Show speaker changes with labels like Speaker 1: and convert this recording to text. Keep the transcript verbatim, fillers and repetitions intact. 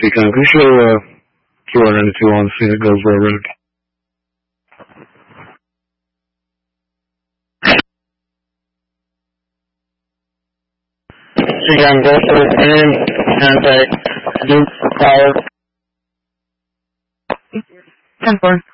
Speaker 1: Seacon, can you show uh, Q R ninety-two on Scenic Goldsboro Road? Seacon, Goldsboro, and contact Duke Power.
Speaker 2: ten four.